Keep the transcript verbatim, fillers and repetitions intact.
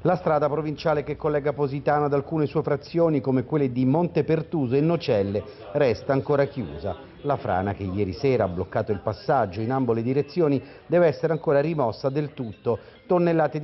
La strada provinciale che collega Positano ad alcune sue frazioni, come quelle di Montepertuso e Nocelle, resta ancora chiusa. La frana, che ieri sera ha bloccato il passaggio in ambo le direzioni, deve essere ancora rimossa del tutto. Tonnellate